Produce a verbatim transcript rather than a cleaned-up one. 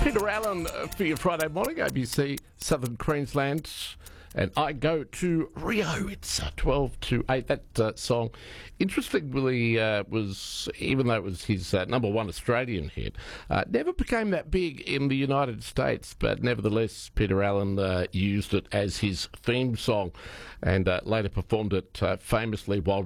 Peter Allen uh, for your Friday morning, A B C Southern Queensland. And I go to Rio. It's uh, twelve to eight. That uh, song, interestingly, uh, was, even though it was his uh, number one Australian hit, uh, never became that big in the United States. But nevertheless, Peter Allen uh, used it as his theme song and uh, later performed it uh, famously while